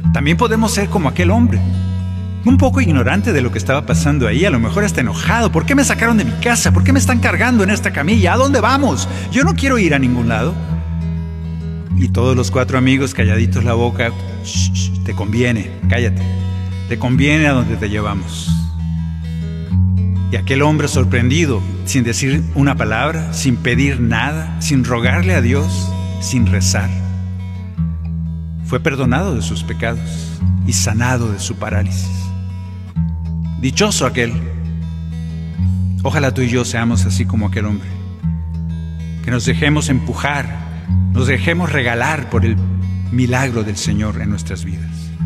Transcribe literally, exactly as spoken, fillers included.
También podemos ser como aquel hombre, un poco ignorante de lo que estaba pasando ahí, a lo mejor hasta enojado. ¿Por qué me sacaron de mi casa? ¿Por qué me están cargando en esta camilla? ¿A dónde vamos? Yo no quiero ir a ningún lado. Y todos los cuatro amigos calladitos la boca. Shh, shh, te conviene, cállate. Te conviene a donde te llevamos. Y aquel hombre sorprendido, sin decir una palabra, sin pedir nada, sin rogarle a Dios, sin rezar, fue perdonado de sus pecados y sanado de su parálisis. Dichoso aquel. Ojalá tú y yo seamos así como aquel hombre, que nos dejemos empujar, nos dejemos regalar por el milagro del Señor en nuestras vidas.